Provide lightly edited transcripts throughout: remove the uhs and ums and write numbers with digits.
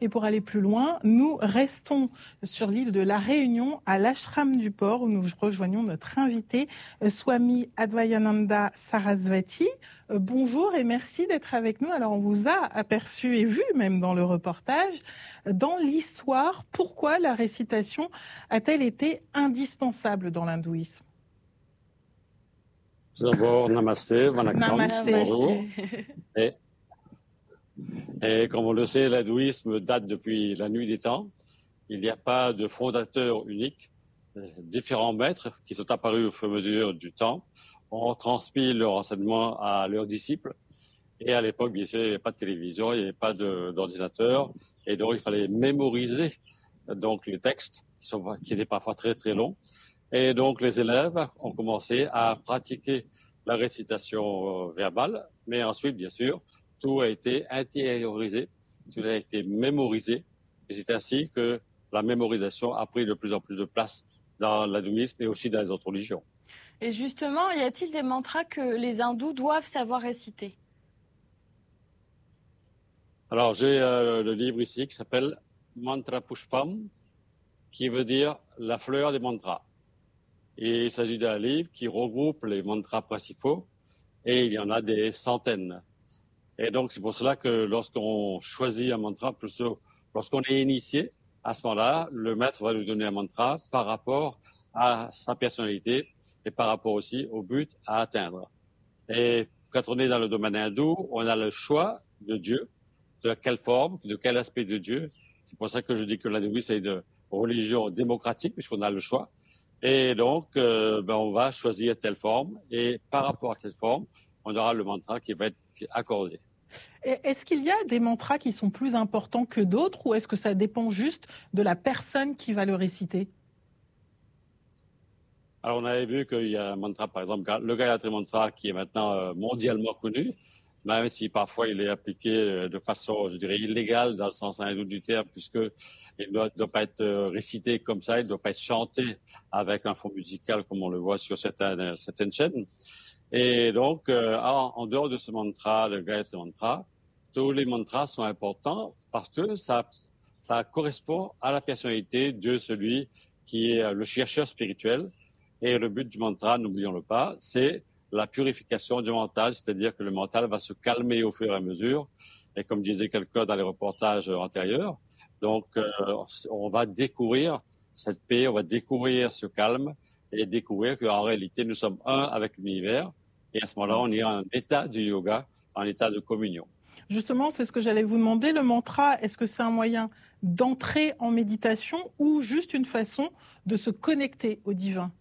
Et pour aller plus loin, nous restons sur l'île de la Réunion, à l'ashram du port, où nous rejoignons notre invité, Swami Advayananda Sarasvati. Bonjour et merci d'être avec nous. Alors on vous a aperçu et vu même dans le reportage, dans l'histoire, pourquoi la récitation a-t-elle été indispensable dans l'hindouisme? Tout d'abord, namasté, vanakkam, bonjour. Et comme on le sait, l'hindouisme date depuis la nuit des temps. Il n'y a pas de fondateur unique. Différents maîtres qui sont apparus au fur et à mesure du temps ont transmis leur enseignement à leurs disciples. Et à l'époque, bien sûr, il n'y avait pas de télévision, il n'y avait pas d'ordinateur. Et donc, il fallait mémoriser donc, les textes qui étaient parfois très, très longs. Et donc, les élèves ont commencé à pratiquer la récitation verbale. Mais ensuite, bien sûr, tout a été intériorisé, tout a été mémorisé. Et c'est ainsi que la mémorisation a pris de plus en plus de place dans l'hindouisme et aussi dans les autres religions. Et justement, y a-t-il des mantras que les hindous doivent savoir réciter? Alors, j'ai le livre ici qui s'appelle Mantra Pushpam, qui veut dire la fleur des mantras. Et il s'agit d'un livre qui regroupe les mantras principaux et il y en a des centaines. Et donc, c'est pour cela que lorsqu'on choisit un mantra, plutôt lorsqu'on est initié, à ce moment-là, le maître va nous donner un mantra par rapport à sa personnalité et par rapport aussi au but à atteindre. Et quand on est dans le domaine hindou, on a le choix de Dieu, de quelle forme, de quel aspect de Dieu. C'est pour ça que je dis que l'hindouisme c'est une religion démocratique puisqu'on a le choix. Et donc, on va choisir telle forme et par rapport à cette forme, on aura le mantra qui va être accordé. Est-ce qu'il y a des mantras qui sont plus importants que d'autres ou est-ce que ça dépend juste de la personne qui va le réciter? Alors, on avait vu qu'il y a un mantra, par exemple, le Gayatri Mantra, qui est maintenant mondialement connu, même si parfois il est appliqué de façon, je dirais, illégale dans le sens hindou du terme, puisqu'il ne doit pas être récité comme ça, il ne doit pas être chanté avec un fond musical comme on le voit sur certaines chaînes. Et donc, en dehors de ce mantra, le Gayatri Mantra, tous les mantras sont importants parce que ça correspond à la personnalité de celui qui est le chercheur spirituel. Et le but du mantra, n'oublions-le pas, c'est la purification du mental, c'est-à-dire que le mental va se calmer au fur et à mesure. Et comme disait quelqu'un dans les reportages antérieurs, donc on va découvrir cette paix, on va découvrir ce calme et découvrir qu'en réalité, nous sommes un avec l'univers. Et à ce moment-là, on est en état de yoga, en état de communion. Justement, c'est ce que j'allais vous demander. Le mantra, est-ce que c'est un moyen d'entrer en méditation ou juste une façon de se connecter au divin?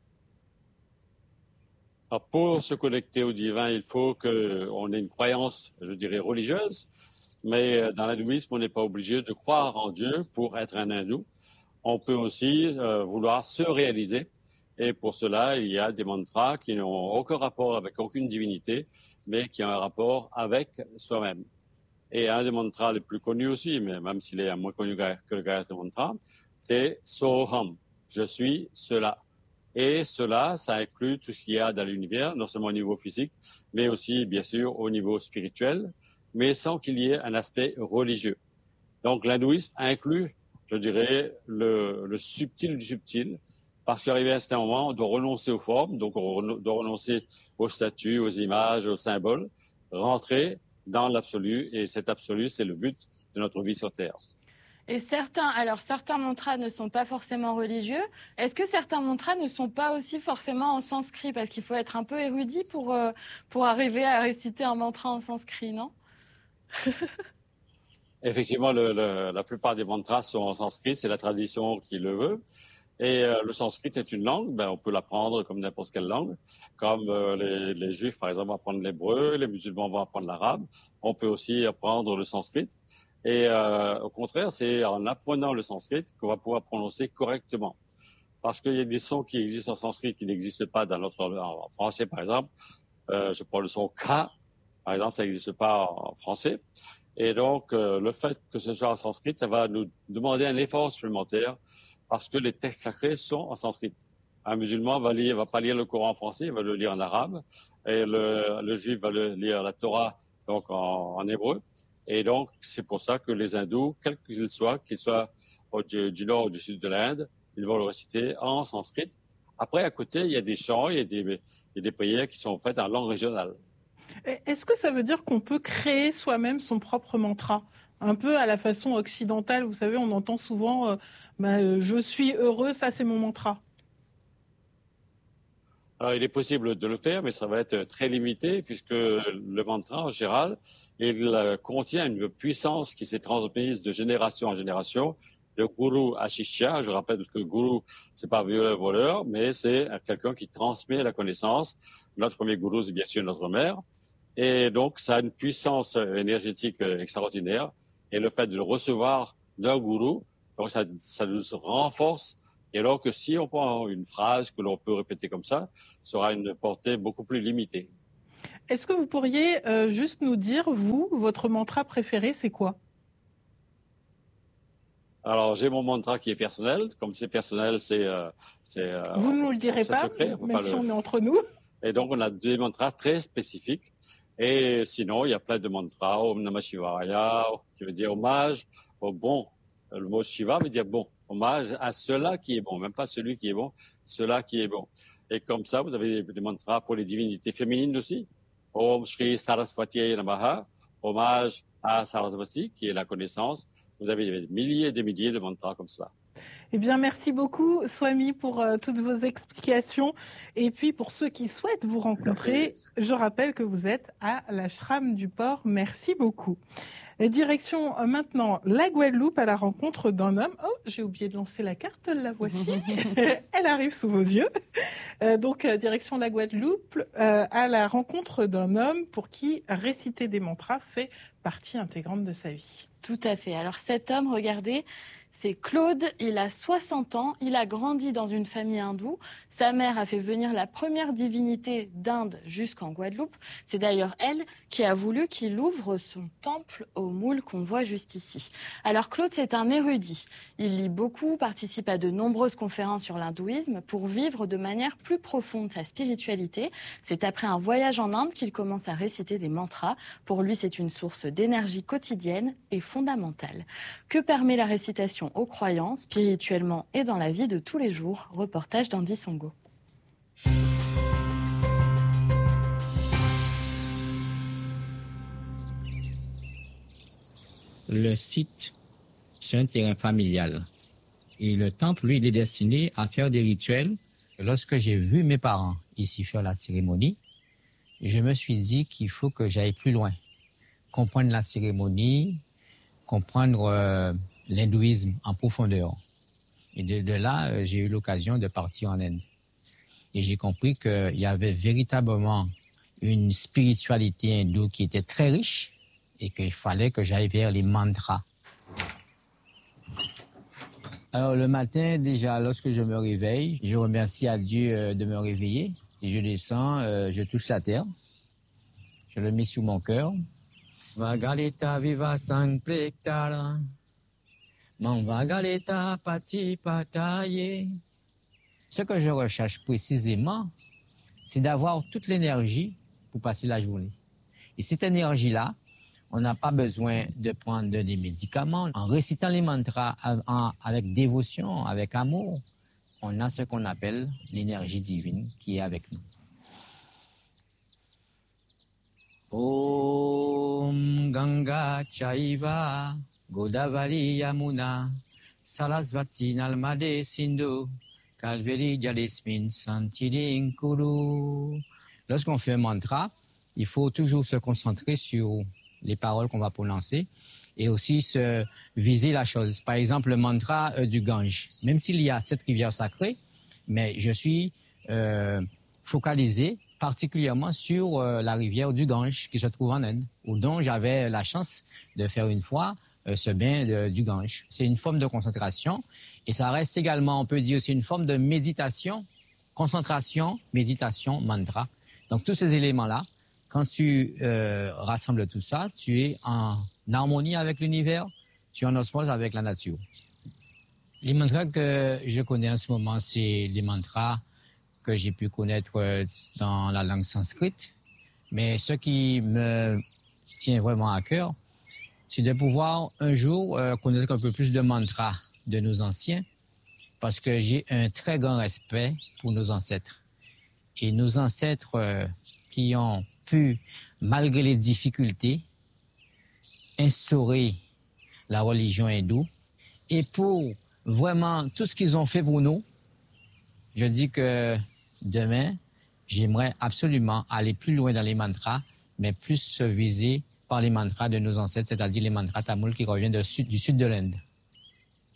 Alors pour se connecter au divin, il faut qu'on ait une croyance, je dirais, religieuse. Mais dans l'hindouisme, on n'est pas obligé de croire en Dieu pour être un hindou. On peut aussi vouloir se réaliser. Et pour cela, il y a des mantras qui n'ont aucun rapport avec aucune divinité, mais qui ont un rapport avec soi-même. Et un des mantras les plus connus aussi, mais même s'il est moins connu que le Gayatri Mantra, c'est Soham, je suis cela. Et cela, ça inclut tout ce qu'il y a dans l'univers, non seulement au niveau physique, mais aussi, bien sûr, au niveau spirituel, mais sans qu'il y ait un aspect religieux. Donc, l'hindouisme inclut, je dirais, le subtil du subtil, parce qu'arrivé à un certain moment, on doit renoncer aux formes, donc on doit renoncer aux statues, aux images, aux symboles, rentrer dans l'absolu, et cet absolu, c'est le but de notre vie sur Terre. Et certains mantras ne sont pas forcément religieux. Est-ce que certains mantras ne sont pas aussi forcément en sanskrit? Parce qu'il faut être un peu érudit pour arriver à réciter un mantra en sanskrit, non? Effectivement, la plupart des mantras sont en sanskrit, c'est la tradition qui le veut. Et le sanskrit est une langue, on peut l'apprendre comme n'importe quelle langue. Comme les juifs, par exemple, vont apprendre l'hébreu, les musulmans vont apprendre l'arabe. On peut aussi apprendre le sanskrit. Et au contraire, c'est en apprenant le sanskrit qu'on va pouvoir prononcer correctement. Parce qu'il y a des sons qui existent en sanskrit qui n'existent pas en français, par exemple. Je prends le son K, par exemple, ça n'existe pas en français. Et donc, le fait que ce soit en sanskrit, ça va nous demander un effort supplémentaire parce que les textes sacrés sont en sanskrit. Un musulman va pas lire le Coran en français, il va le lire en arabe. Et le juif va lire la Torah donc en hébreu. Et donc, c'est pour ça que les hindous, quels qu'ils soient du nord ou du sud de l'Inde, ils vont le réciter en sanskrit. Après, à côté, il y a des chants, il y a des prières qui sont faites en langue régionale. Est-ce que ça veut dire qu'on peut créer soi-même son propre mantra? Un peu à la façon occidentale, vous savez, on entend souvent je suis heureux, ça c'est mon mantra. Alors, il est possible de le faire, mais ça va être très limité puisque le mantra, en général, il contient une puissance qui s'est transmise de génération en génération, de guru à shishya. Je rappelle que guru, c'est pas voleur, mais c'est quelqu'un qui transmet la connaissance. Notre premier guru, c'est bien sûr notre mère. Et donc, ça a une puissance énergétique extraordinaire. Et le fait de le recevoir d'un gourou, donc ça nous renforce. Et alors que si on prend une phrase que l'on peut répéter comme ça aura une portée beaucoup plus limitée. Est-ce que vous pourriez juste nous dire, vous, votre mantra préféré, c'est quoi? Alors, j'ai mon mantra qui est personnel. Comme c'est personnel, vous ne nous le direz pas, secret, même si on est entre nous. Et donc, on a des mantras très spécifiques. Et sinon, il y a plein de mantras. Om Namah Shivaya, qui veut dire hommage au bon. Le mot Shiva veut dire bon. Hommage à cela qui est bon. Même pas celui qui est bon, cela qui est bon. Et comme ça, vous avez des mantras pour les divinités féminines aussi. Om Shri Saraswati Namaha. Hommage à Saraswati, qui est la connaissance. Vous avez des milliers et des milliers de mantras comme cela. Eh bien, merci beaucoup, Swami, pour toutes vos explications. Et puis, pour ceux qui souhaitent vous rencontrer, je rappelle que vous êtes à l'ashram du port. Merci beaucoup. Et direction maintenant la Guadeloupe à la rencontre d'un homme. Oh, j'ai oublié de lancer la carte, la voici. Elle arrive sous vos yeux. Donc, direction la Guadeloupe à la rencontre d'un homme pour qui réciter des mantras fait partie intégrante de sa vie. Tout à fait. Alors cet homme, regardez, c'est Claude, il a 60 ans, il a grandi dans une famille hindoue. Sa mère a fait venir la première divinité d'Inde jusqu'en Guadeloupe. C'est d'ailleurs elle qui a voulu qu'il ouvre son temple au moule qu'on voit juste ici. Alors Claude, c'est un érudit. Il lit beaucoup, participe à de nombreuses conférences sur l'hindouisme pour vivre de manière plus profonde sa spiritualité. C'est après un voyage en Inde qu'il commence à réciter des mantras. Pour lui, c'est une source d'énergie quotidienne et fondamentale. Que permet la récitation aux croyants, spirituellement et dans la vie de tous les jours? Reportage d'Andy Songo. Le site, c'est un terrain familial. Et le temple, lui, il est destiné à faire des rituels. Lorsque j'ai vu mes parents ici faire la cérémonie, je me suis dit qu'il faut que j'aille plus loin. Comprendre la cérémonie, comprendre l'hindouisme en profondeur. Et de là, j'ai eu l'occasion de partir en Inde. Et j'ai compris qu'il y avait véritablement une spiritualité hindoue qui était très riche et qu'il fallait que j'aille vers les mantras. Alors le matin, déjà, lorsque je me réveille, je remercie à Dieu de me réveiller. Et je descends, je touche la terre. Je le mets sous mon cœur. Vagalita viva sang plektara. Manvagalita pati pataye. Ce que je recherche précisément, c'est d'avoir toute l'énergie pour passer la journée. Et cette énergie-là, on n'a pas besoin de prendre des médicaments. En récitant les mantras avec dévotion, avec amour, on a ce qu'on appelle l'énergie divine qui est avec nous. Om Ganga Chaiva Godavari Yamuna Sarasvati Nalmade Sindhu Kalveri Jalismin Santiling Kuru. Lorsqu'on fait un mantra, il faut toujours se concentrer sur les paroles qu'on va prononcer et aussi se viser la chose. Par exemple, le mantra du Gange. Même s'il y a 7 rivières sacrées, mais je suis focalisé particulièrement sur la rivière du Gange qui se trouve en Inde, où dont j'avais la chance de faire une fois ce bain du Gange. C'est une forme de concentration et ça reste également, on peut dire, c'est une forme de méditation, concentration, méditation, mantra. Donc tous ces éléments-là, quand tu rassembles tout ça, tu es en harmonie avec l'univers, tu es en osmose avec la nature. Les mantras que je connais en ce moment, c'est les mantras que j'ai pu connaître dans la langue sanskrite. Mais ce qui me tient vraiment à cœur, c'est de pouvoir un jour connaître un peu plus de mantras de nos anciens, parce que j'ai un très grand respect pour nos ancêtres. Et nos ancêtres qui ont pu, malgré les difficultés, instaurer la religion hindoue, et pour vraiment tout ce qu'ils ont fait pour nous, je dis que demain, j'aimerais absolument aller plus loin dans les mantras, mais plus se viser par les mantras de nos ancêtres, c'est-à-dire les mantras tamouls qui reviennent du sud de l'Inde.